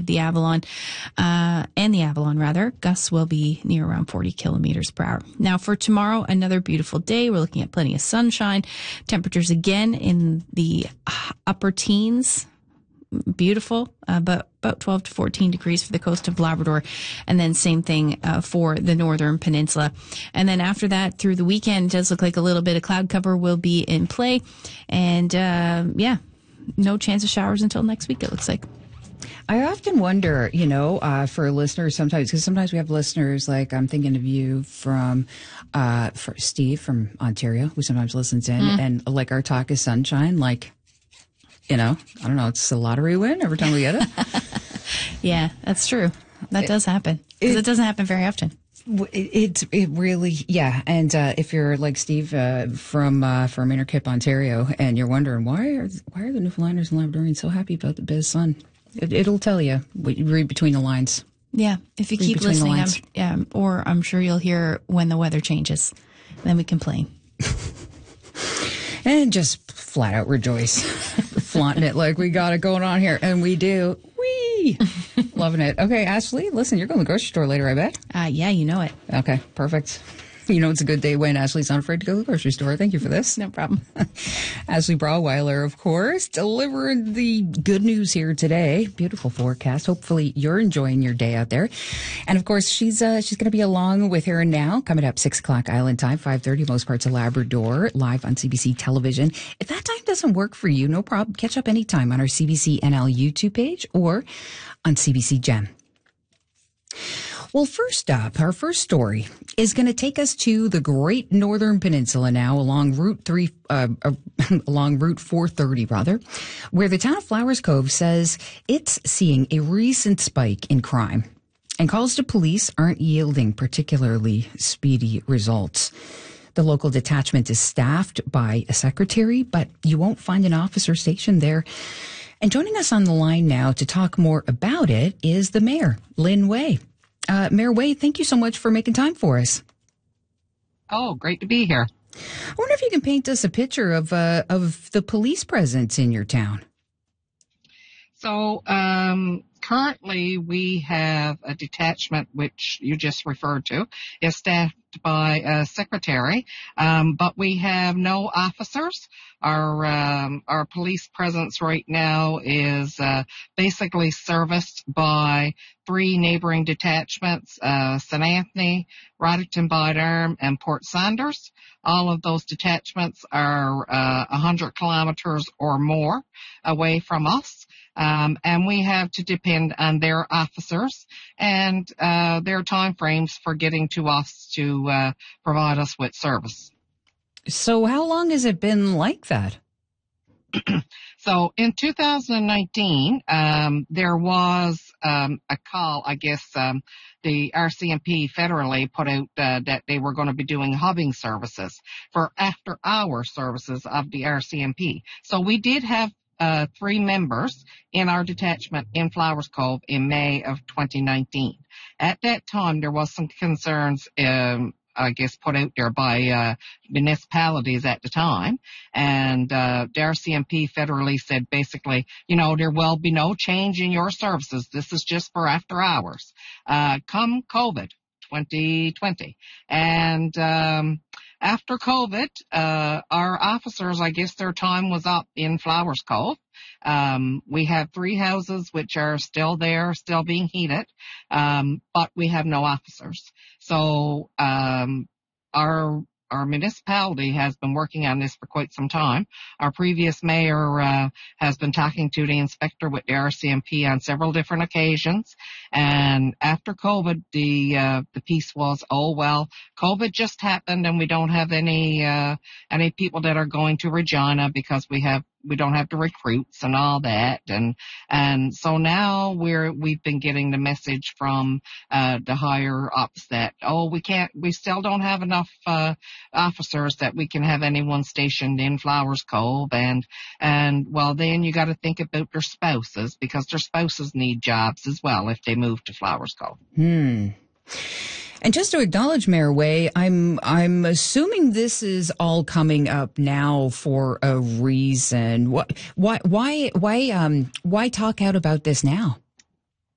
the Avalon, gusts will be near around 40 kilometers per hour. Now for tomorrow, another beautiful day. We're looking at plenty of sunshine. Temperatures again in the upper teens. Beautiful, but about 12 to 14 degrees for the coast of Labrador. And then same thing for the northern peninsula. And then after that, through the weekend, it does look like a little bit of cloud cover will be in play. And no chance of showers until next week, it looks like. I often wonder, for listeners sometimes, because sometimes we have listeners, like I'm thinking of you for Steve from Ontario, who sometimes listens in, and like our talk is sunshine, like, I don't know, it's a lottery win every time we get it. Yeah, that's true. That does happen. Because it doesn't happen very often. It really, yeah. And if you're like Steve from Innerkip, Ontario, and you're wondering why are the Newfoundlanders and Labradorians so happy about the Biz Sun, it'll tell you. Read between the lines. Yeah, if you keep listening, or I'm sure you'll hear when the weather changes. Then we complain. And just flat out rejoice, flaunting it like we got it going on here, and we do. Whee! Loving it. Okay, Ashley, listen, you're going to the grocery store later, I bet. Yeah, you know it. Okay, perfect. It's a good day when Ashley's not afraid to go to the grocery store. Thank you for this. No problem. Ashley Brawweiler, of course, delivering the good news here today. Beautiful forecast. Hopefully you're enjoying your day out there. And of course, she's going to be along with her now, coming up 6 o'clock Island time, 5:30 most parts of Labrador, live on CBC television. If that time doesn't work for you, no problem. Catch up anytime on our CBC NL YouTube page or on CBC Gem. Well, first up, our first story is going to take us to the Great Northern Peninsula now along Route 430, where the town of Flowers Cove says it's seeing a recent spike in crime, and calls to police aren't yielding particularly speedy results. The local detachment is staffed by a secretary, but you won't find an officer stationed there. And joining us on the line now to talk more about it is the mayor, Lynn Way. Mayor Way, thank you so much for making time for us. Oh, great to be here. I wonder if you can paint us a picture of the police presence in your town. So, currently we have a detachment, which you just referred to, is staffed by a secretary, but we have no officers. Our police presence right now is basically serviced by 3 neighboring detachments, St. Anthony, Roddickton Bide Arm, and Port Saunders. All of those detachments are 100 kilometers or more away from us. And we have to depend on their officers and their time frames for getting to us to provide us with service. So how long has it been like that? So in 2019, there was a call, I guess the RCMP federally put out that they were going to be doing hubbing services for after-hour services of the RCMP. So we did have 3 members in our detachment in Flowers Cove in May of 2019. At that time, there was some concerns, I guess, put out there by municipalities at the time. And the RCMP federally said basically, there will be no change in your services. This is just for after hours. Come COVID 2020. And after COVID, our officers, I guess their time was up in Flowers Cove. We have 3 houses which are still there, still being heated, but we have no officers. So our municipality has been working on this for quite some time. Our previous mayor has been talking to the inspector with the RCMP on several different occasions. And after COVID, the piece was, oh, well, COVID just happened and we don't have any people that are going to Regina because we don't have the recruits and all that. And so now we've been getting the message from the higher ups that, we still don't have enough officers that we can have anyone stationed in Flowers Cove. And well, then you got to think about their spouses, because their spouses need jobs as well if they move to Flowers Cove. And just to acknowledge, Mayor Way, I'm assuming this is all coming up now for a reason. Why talk out about this now?